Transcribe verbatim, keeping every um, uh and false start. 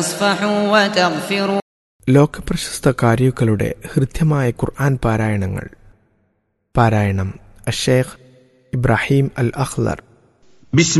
تصفحوا وتغفروا. ലോകപ്രശസ്ത കാര്യങ്ങളുടെ ഹൃദ്യമായ ഖുർആൻ പാരായണങ്ങൾ. പാരായണം അഷ്ശൈഖ് ഇബ്രാഹിം അൽ അഖ്ലർ.